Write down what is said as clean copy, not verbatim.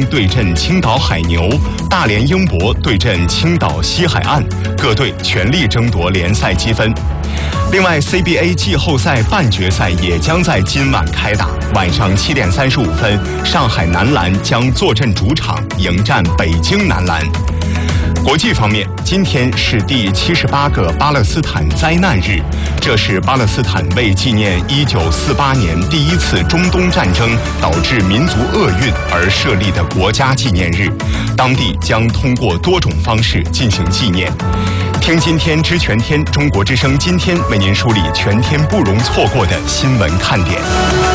对阵青岛海牛，大连英博对阵青岛西海岸，各队全力争夺联赛积分。另外 ，CBA 季后赛半决赛也将在今晚开打，晚上7点35分，上海男篮将坐镇主场迎战北京男篮。国际方面，今天是第78个巴勒斯坦灾难日，这是巴勒斯坦为纪念1948年第一次中东战争导致民族厄运而设立的国家纪念日，当地将通过多种方式进行纪念。听今天知全天，中国之声今天为您梳理全天不容错过的新闻看点。